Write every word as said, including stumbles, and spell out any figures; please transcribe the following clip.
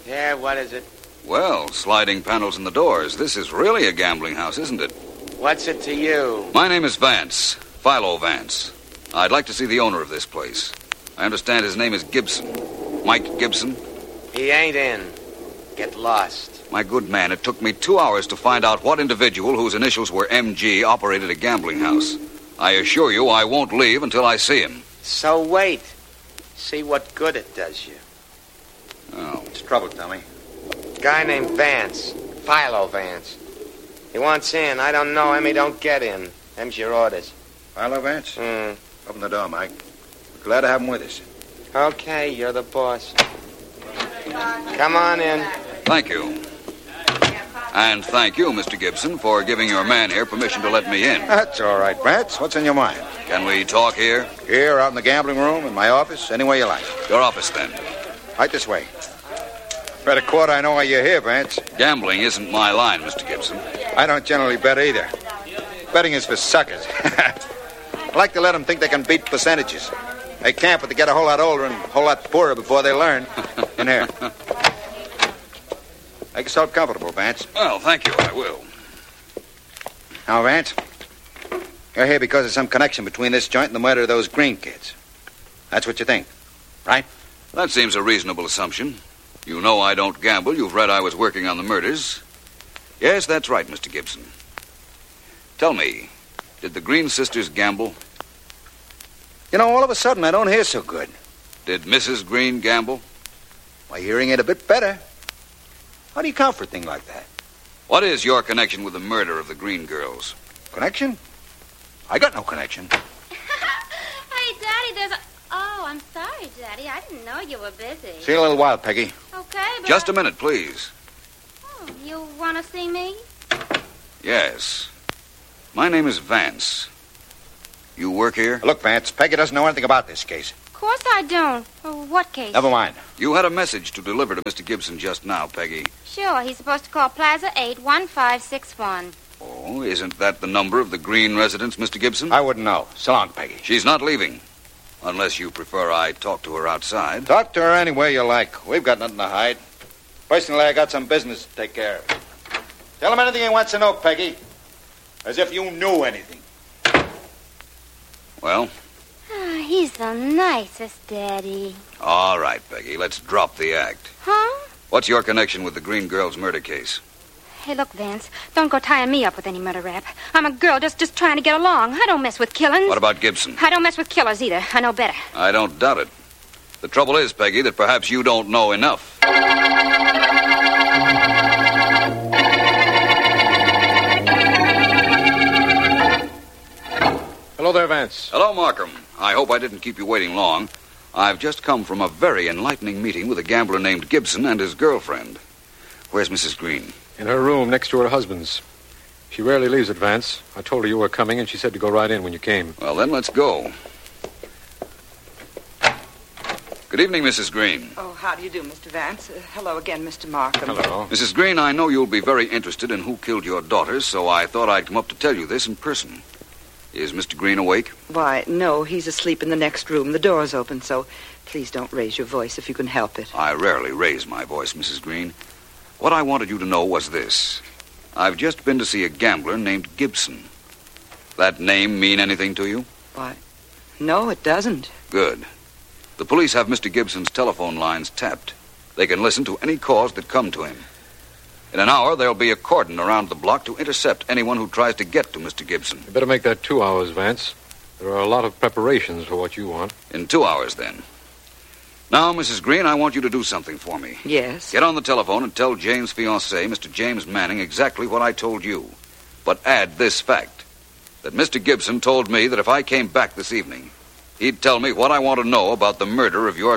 Yeah, what is it? Well, sliding panels in the doors. This is really a gambling house, isn't it? What's it to you? My name is Vance, Philo Vance. I'd like to see the owner of this place. I understand his name is Gibson. Mike Gibson? He ain't in. Get lost. My good man, it took me two hours to find out what individual whose initials were M G operated a gambling house. I assure you I won't leave until I see him. So wait. See what good it does you. Oh. What's the trouble, Tommy? Guy named Vance. Philo Vance. He wants in. I don't know him. He don't get in. Them's your orders. Philo Vance? Hmm. Open the door, Mike. We're glad to have him with us. Okay, you're the boss. Come on in. Thank you. And thank you, Mister Gibson, for giving your man here permission to let me in. That's all right, Vance. What's in your mind? Can we talk here? Here, out in the gambling room, in my office, any way you like. Your office, then. Right this way. Bet a quarter I know why you're here, Vance. Gambling isn't my line, Mister Gibson. I don't generally bet either. Betting is for suckers. I like to let them think they can beat percentages. They can't, but they get a whole lot older and a whole lot poorer before they learn. In here. Make yourself comfortable, Vance. Well, thank you, I will. Now, Vance, you're here because of some connection between this joint and the murder of those Green kids. That's what you think, right? That seems a reasonable assumption. You know I don't gamble. You've read I was working on the murders. Yes, that's right, Mister Gibson. Tell me, did the Green sisters gamble? You know, all of a sudden, I don't hear so good. Did Missus Green gamble? Why, hearing it a bit better. How do you count for a thing like that? What is your connection with the murder of the Green girls? Connection? I got no connection. Hey, Daddy, there's a... Oh, I'm sorry, Daddy. I didn't know you were busy. See you in a little while, Peggy. Okay, but... Just a minute, please. Oh, you want to see me? Yes. My name is Vance. You work here? Look, Vance, Peggy doesn't know anything about this case. Of course I don't. Oh, what case? Never mind. You had a message to deliver to Mister Gibson just now, Peggy. Sure, he's supposed to call Plaza eight one five six one. Oh, isn't that the number of the Green residence, Mister Gibson? I wouldn't know. So long, Peggy. She's not leaving. Unless you prefer I talk to her outside. Talk to her any way you like. We've got nothing to hide. Personally, I got some business to take care of. Tell him anything he wants to know, Peggy. As if you knew anything. Well? Ah, he's the nicest, Daddy. All right, Peggy, let's drop the act. Huh? What's your connection with the Green girls' murder case? Hey, look, Vance, don't go tying me up with any murder rap. I'm a girl just, just trying to get along. I don't mess with killings. What about Gibson? I don't mess with killers either. I know better. I don't doubt it. The trouble is, Peggy, that perhaps you don't know enough. Hello there, Vance. Hello, Markham. I hope I didn't keep you waiting long. I've just come from a very enlightening meeting with a gambler named Gibson and his girlfriend. Where's Missus Green? In her room next to her husband's. She rarely leaves it, Vance. I told her you were coming, and she said to go right in when you came. Well, then let's go. Good evening, Missus Green. Oh, how do you do, Mister Vance? Uh, hello again, Mister Markham. Hello. Missus Green, I know you'll be very interested in who killed your daughters, so I thought I'd come up to tell you this in person. Is Mister Green awake? Why, no, he's asleep in the next room. The door's open, so please don't raise your voice if you can help it. I rarely raise my voice, Missus Green. What I wanted you to know was this. I've just been to see a gambler named Gibson. That name mean anything to you? Why, no, it doesn't. Good. The police have Mister Gibson's telephone lines tapped. They can listen to any calls that come to him. In an hour, there'll be a cordon around the block to intercept anyone who tries to get to Mister Gibson. You better make that two hours, Vance. There are a lot of preparations for what you want. In two hours, then. Now, Missus Green, I want you to do something for me. Yes? Get on the telephone and tell Jane's fiancé, Mister James Manning, exactly what I told you. But add this fact, that Mister Gibson told me that if I came back this evening, he'd tell me what I want to know about the murder of your